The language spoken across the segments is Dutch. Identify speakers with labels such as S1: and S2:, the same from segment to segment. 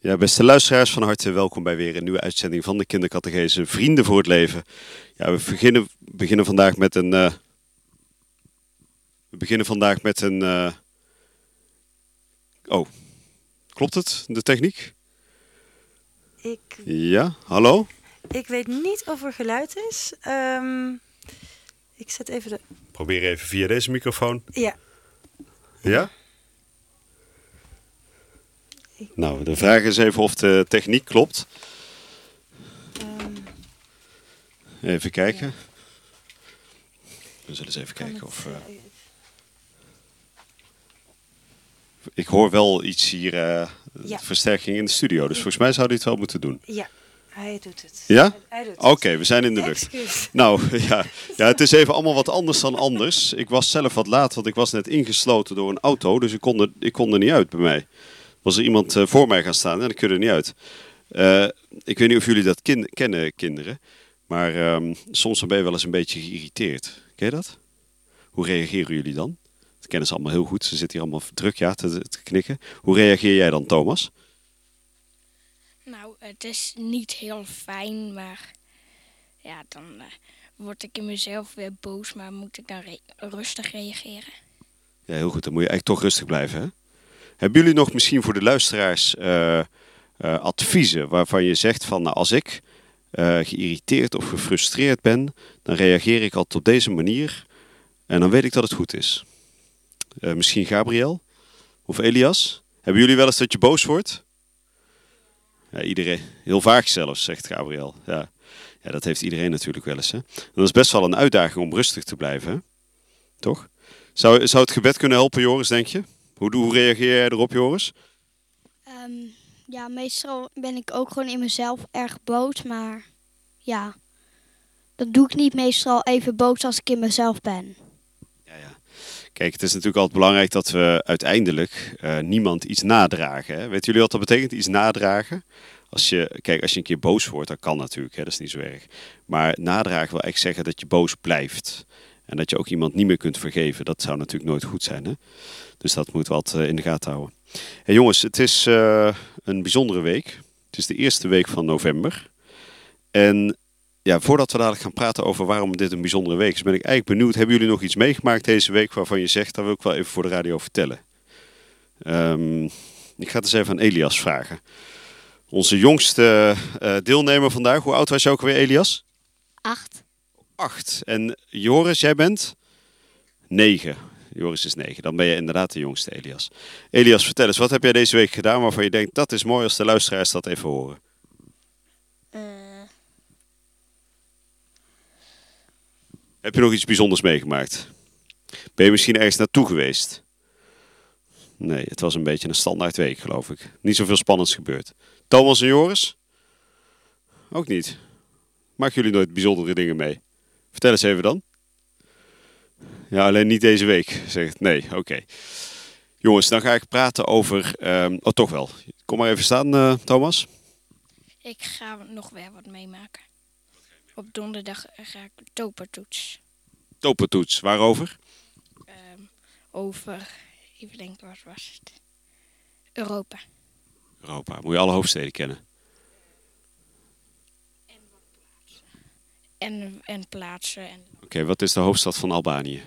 S1: Ja, beste luisteraars, van harte welkom bij weer een nieuwe uitzending van de Kindercatechese Vrienden voor het Leven. Ja, we beginnen vandaag met een... Oh, klopt het, de techniek? Ja, hallo?
S2: Ik weet niet of er geluid is. Ik zet even de...
S1: Probeer even via deze microfoon.
S2: Ja.
S1: Ja? Nou, de vraag is even of de techniek klopt. Even kijken. We zullen eens even kijken of... Ik hoor wel iets hier, versterking in de studio. Dus volgens mij zou hij het wel moeten doen.
S2: Ja, hij doet het.
S1: Ja?
S2: Hij doet het.
S1: Oké, we zijn in de lucht.
S2: Excuus.
S1: Nou, ja, het is even allemaal wat anders dan anders. Ik was zelf wat laat, want ik was net ingesloten door een auto. Dus ik kon er niet uit bij mij. Was er iemand voor mij gaan staan en ik kon er niet uit. Ik weet niet of jullie dat kennen, kinderen. Maar soms dan ben je wel eens een beetje geïrriteerd. Ken je dat? Hoe reageren jullie dan? Dat kennen ze allemaal heel goed. Ze zitten hier allemaal druk te knikken. Hoe reageer jij dan, Thomas?
S3: Nou, het is niet heel fijn, maar ja, dan word ik in mezelf weer boos, maar moet ik dan rustig reageren.
S1: Ja, heel goed. Dan moet je eigenlijk toch rustig blijven, hè? Hebben jullie nog misschien voor de luisteraars adviezen waarvan je zegt van, nou, als ik geïrriteerd of gefrustreerd ben, dan reageer ik altijd op deze manier en dan weet ik dat het goed is. Misschien Gabriel of Elias. Hebben jullie wel eens dat je boos wordt? Ja, iedereen. Heel vaak zelfs, zegt Gabriel. Ja, dat heeft iedereen natuurlijk wel eens. Hè? En dat is best wel een uitdaging om rustig te blijven. Hè? Toch? Zou het gebed kunnen helpen, Joris, denk je? Hoe reageer jij erop, Joris?
S4: Ja, meestal ben ik ook gewoon in mezelf erg boos, maar ja, dat doe ik niet meestal even boos als ik in mezelf ben.
S1: Ja. Kijk, het is natuurlijk altijd belangrijk dat we uiteindelijk niemand iets nadragen. Hè? Weten jullie wat dat betekent, iets nadragen? Als je een keer boos wordt, dat kan natuurlijk, hè? Dat is niet zo erg. Maar nadragen wil eigenlijk zeggen dat je boos blijft. En dat je ook iemand niet meer kunt vergeven. Dat zou natuurlijk nooit goed zijn, hè? Dus dat moeten we altijd in de gaten houden. Hey jongens, het is een bijzondere week. Het is de eerste week van november. En ja, voordat we dadelijk gaan praten over waarom dit een bijzondere week is, ben ik eigenlijk benieuwd. Hebben jullie nog iets meegemaakt deze week waarvan je zegt, dat wil ik wel even voor de radio vertellen? Ik ga het eens even aan Elias vragen. Onze jongste deelnemer vandaag. Hoe oud was je ook weer, Elias?
S4: 8.
S1: 8. En Joris, jij bent? 9. Joris is 9. Dan ben je inderdaad de jongste, Elias. Elias, vertel eens, wat heb jij deze week gedaan waarvan je denkt, dat is mooi als de luisteraars dat even horen? Heb je nog iets bijzonders meegemaakt? Ben je misschien ergens naartoe geweest? Nee, het was een beetje een standaard week, geloof ik. Niet zoveel spannends gebeurd. Thomas en Joris? Ook niet. Maken jullie nooit bijzondere dingen mee? Vertel eens even dan. Ja, alleen niet deze week, zegt. Nee, oké. Jongens, dan ga ik praten over... toch wel. Kom maar even staan, Thomas.
S3: Ik ga nog weer wat meemaken. Op donderdag ga ik topertoets.
S1: Topertoets, waarover?
S3: Over, even denken, wat was het? Europa.
S1: Europa, moet je alle hoofdsteden kennen.
S3: En plaatsen.
S1: Oké, wat is de hoofdstad van Albanië?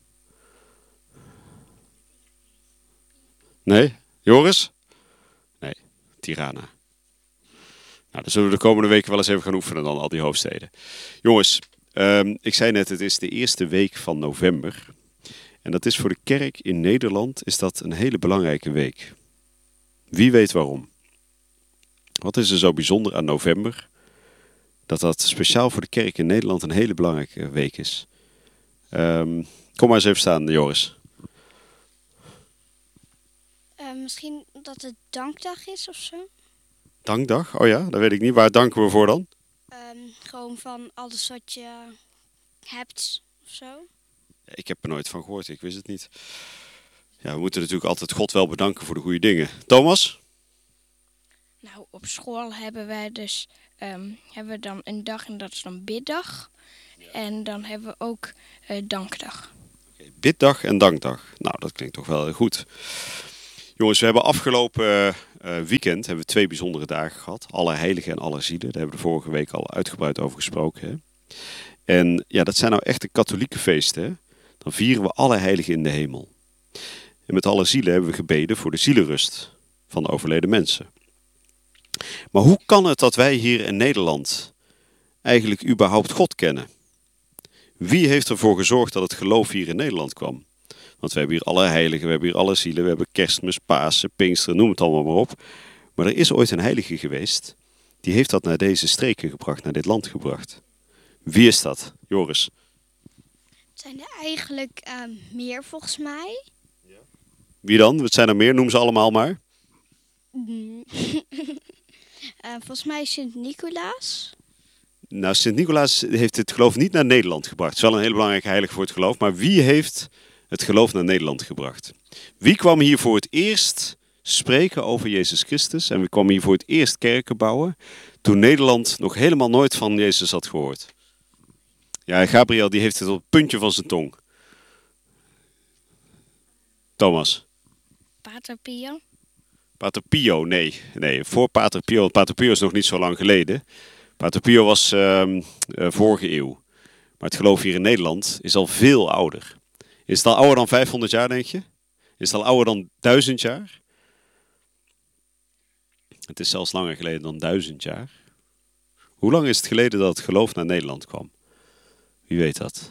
S1: Nee? Joris? Nee, Tirana. Nou, dan zullen we de komende weken wel eens even gaan oefenen dan, al die hoofdsteden. Jongens, ik zei net, het is de eerste week van november. En dat is voor de kerk in Nederland is dat een hele belangrijke week. Wie weet waarom? Wat is er zo bijzonder aan november? Dat speciaal voor de kerk in Nederland een hele belangrijke week is. Kom maar eens even staan, Joris.
S4: Misschien dat het dankdag is of zo?
S1: Dankdag? Oh ja, dat weet ik niet. Waar danken we voor dan?
S4: Gewoon van alles wat je hebt of zo.
S1: Ik heb er nooit van gehoord, ik wist het niet. Ja, we moeten natuurlijk altijd God wel bedanken voor de goede dingen. Thomas?
S3: Nou, op school hebben wij dus hebben we dan een dag en dat is dan biddag. En dan hebben we ook dankdag.
S1: Biddag en dankdag. Nou, dat klinkt toch wel heel goed. Jongens, we hebben afgelopen weekend hebben we 2 bijzondere dagen gehad. Allerheiligen en Allerzielen. Daar hebben we de vorige week al uitgebreid over gesproken. Hè? En ja, dat zijn nou echt de katholieke feesten. Hè? Dan vieren we Allerheiligen in de hemel. En met Allerzielen hebben we gebeden voor de zielenrust van de overleden mensen. Maar hoe kan het dat wij hier in Nederland eigenlijk überhaupt God kennen? Wie heeft ervoor gezorgd dat het geloof hier in Nederland kwam? Want we hebben hier Allerheiligen, we hebben hier Allerzielen, we hebben Kerstmis, Pasen, Pinksteren, noem het allemaal maar op. Maar er is ooit een heilige geweest, die heeft dat naar deze streken gebracht, naar dit land gebracht. Wie is dat? Joris?
S4: Het zijn er eigenlijk meer volgens mij.
S1: Wie dan? Wat zijn er meer? Noem ze allemaal maar.
S4: Volgens mij Sint-Nicolaas.
S1: Nou, Sint-Nicolaas heeft het geloof niet naar Nederland gebracht. Het is wel een hele belangrijke heilige voor het geloof. Maar wie heeft het geloof naar Nederland gebracht? Wie kwam hier voor het eerst spreken over Jezus Christus? En wie kwam hier voor het eerst kerken bouwen? Toen Nederland nog helemaal nooit van Jezus had gehoord. Ja, Gabriel die heeft het op het puntje van zijn tong. Thomas.
S3: Pater Pio.
S1: Pater Pio, nee, voor Pater Pio. Want Pater Pio is nog niet zo lang geleden. Pater Pio was vorige eeuw. Maar het geloof hier in Nederland is al veel ouder. Is het al ouder dan 500 jaar, denk je? Is het al ouder dan 1000 jaar? Het is zelfs langer geleden dan 1000 jaar. Hoe lang is het geleden dat het geloof naar Nederland kwam? Wie weet dat?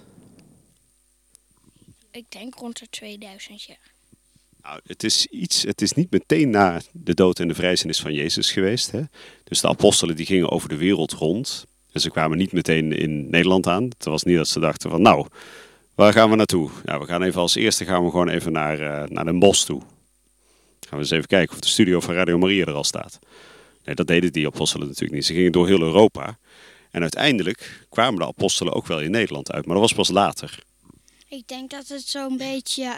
S3: Ik denk rond de 2000 jaar.
S1: Nou, het is niet meteen na de dood en de vrijzenis van Jezus geweest. Hè? Dus de apostelen die gingen over de wereld rond. En ze kwamen niet meteen in Nederland aan. Het was niet dat ze dachten van nou, waar gaan we naartoe? Nou, we gaan even als eerste gewoon even naar Den Bosch toe. Gaan we eens even kijken of de studio van Radio Maria er al staat. Nee, dat deden die apostelen natuurlijk niet. Ze gingen door heel Europa. En uiteindelijk kwamen de apostelen ook wel in Nederland uit. Maar dat was pas later.
S4: Ik denk dat het zo'n beetje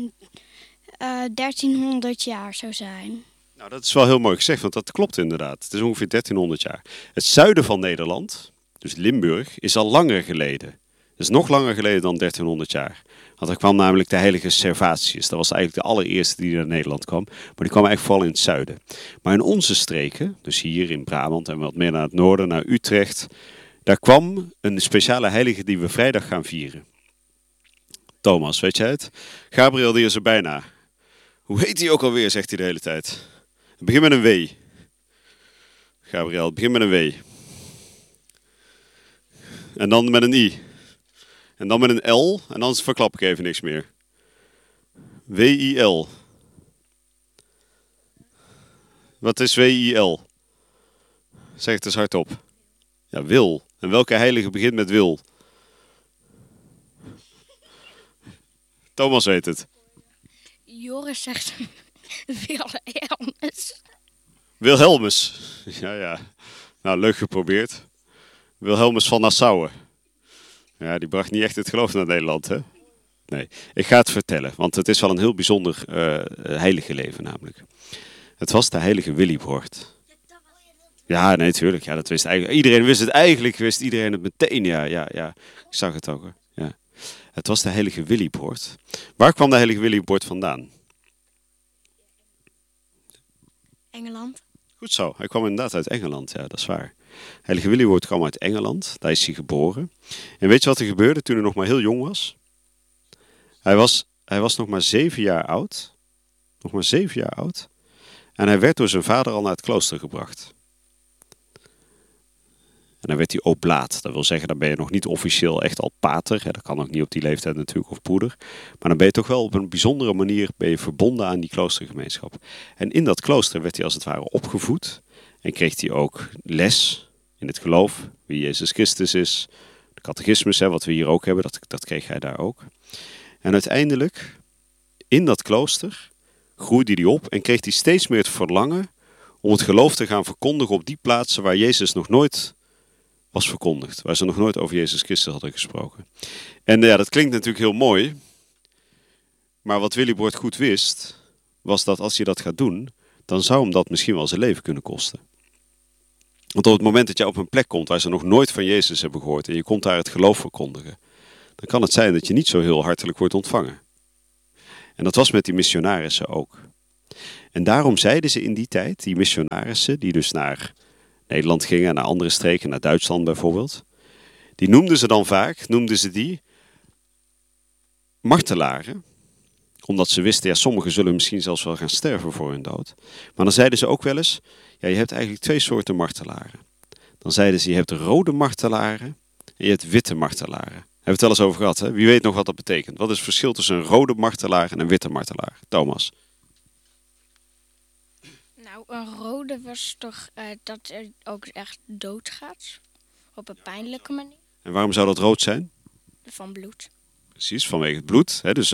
S4: 1300 jaar zou zijn.
S1: Nou, dat is wel heel mooi gezegd, want dat klopt inderdaad. Het is ongeveer 1300 jaar. Het zuiden van Nederland, dus Limburg, is al langer geleden. Het is nog langer geleden dan 1300 jaar. Want er kwam namelijk de heilige Servatius. Dat was eigenlijk de allereerste die naar Nederland kwam. Maar die kwam eigenlijk vooral in het zuiden. Maar in onze streken, dus hier in Brabant en wat meer naar het noorden, naar Utrecht, daar kwam een speciale heilige die we vrijdag gaan vieren. Thomas, weet jij het? Gabriel, die is er bijna. Hoe heet hij ook alweer, zegt hij de hele tijd. Het begint met een W. Gabriel, het begint met een W. En dan met een I. En dan met een L. En dan verklap ik even niks meer. W-I-L. Wat is W-I-L? Zeg het eens hardop. Ja, Wil. En welke heilige begint met Wil? Thomas weet het.
S3: Joris zegt Wilhelmus.
S1: Wilhelmus. Ja. Nou, leuk geprobeerd. Wilhelmus van Nassau. Ja, die bracht niet echt het geloof naar Nederland, hè? Nee, ik ga het vertellen, want het is wel een heel bijzonder heilige leven namelijk. Het was de heilige Willibrord. Ja, nee, tuurlijk. Ja, dat wist eigenlijk. Iedereen wist het eigenlijk, wist iedereen het meteen. Ja. Ik zag het ook, hoor. Ja. Het was de heilige Willibrord. Waar kwam de heilige Willibrord vandaan?
S2: Engeland.
S1: Goed zo, hij kwam inderdaad uit Engeland, ja, dat is waar. Heilige Willibrord kwam uit Engeland, daar is hij geboren. En weet je wat er gebeurde toen hij nog maar heel jong was? Hij was nog maar 7 jaar oud. Nog maar 7 jaar oud. En hij werd door zijn vader al naar het klooster gebracht. En dan werd hij oblaat. Dat wil zeggen, dan ben je nog niet officieel echt al pater. Dat kan ook niet op die leeftijd natuurlijk, of broeder. Maar dan ben je toch wel op een bijzondere manier verbonden aan die kloostergemeenschap. En in dat klooster werd hij als het ware opgevoed. En kreeg hij ook les in het geloof, wie Jezus Christus is. De catechismus, wat we hier ook hebben, dat kreeg hij daar ook. En uiteindelijk, in dat klooster, groeide hij op en kreeg hij steeds meer het verlangen om het geloof te gaan verkondigen op die plaatsen waar Jezus nog nooit was verkondigd. Waar ze nog nooit over Jezus Christus hadden gesproken. En ja, dat klinkt natuurlijk heel mooi. Maar wat Willibrord goed wist, was dat als hij dat gaat doen, dan zou hem dat misschien wel zijn leven kunnen kosten. Want op het moment dat je op een plek komt waar ze nog nooit van Jezus hebben gehoord en je komt daar het geloof verkondigen, dan kan het zijn dat je niet zo heel hartelijk wordt ontvangen. En dat was met die missionarissen ook. En daarom zeiden ze in die tijd, die missionarissen, die dus naar Nederland gingen, naar andere streken, naar Duitsland bijvoorbeeld, die noemden ze dan vaak, die martelaren. Omdat ze wisten, ja, sommigen zullen misschien zelfs wel gaan sterven voor hun dood. Maar dan zeiden ze ook wel eens, ja, je hebt eigenlijk 2 soorten martelaren. Dan zeiden ze, je hebt rode martelaren en je hebt witte martelaren. Hebben we het wel eens over gehad, hè? Wie weet nog wat dat betekent? Wat is het verschil tussen een rode martelaar en een witte martelaar? Thomas.
S3: Nou, een rode was toch dat er ook echt doodgaat. Op een pijnlijke manier.
S1: En waarom zou dat rood zijn?
S3: Van bloed.
S1: Precies, vanwege het bloed. Hè? Dus